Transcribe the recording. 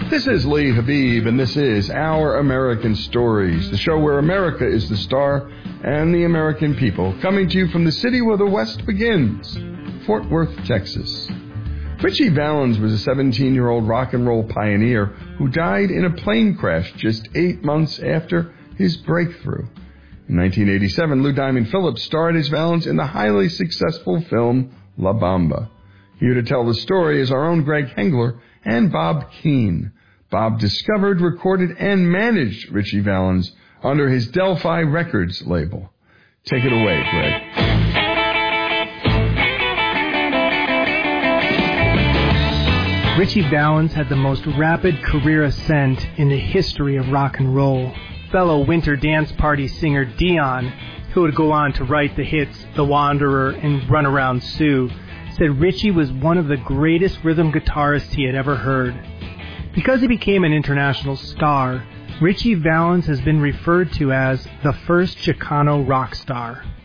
This is Lee Habib, and this is Our American Stories, the show where America is the star and the American people, coming to you from the city where the West begins, Fort Worth, Texas. Ritchie Valens was a 17-year-old rock and roll pioneer who died in a plane crash just 8 months after his breakthrough. In 1987, Lou Diamond Phillips starred as Valens in the highly successful film La Bamba. Here to tell the story is our own Greg Hengler and Bob Keane. Bob discovered, recorded, and managed Ritchie Valens under his Delphi Records label. Take it away, Greg. Ritchie Valens had the most rapid career ascent in the history of rock and roll. Fellow Winter Dance Party singer Dion, who would go on to write the hits The Wanderer and Runaround Sue, said Ritchie was one of the greatest rhythm guitarists he had ever heard. Because he became an international star, Ritchie Valens has been referred to as the first Chicano rock star.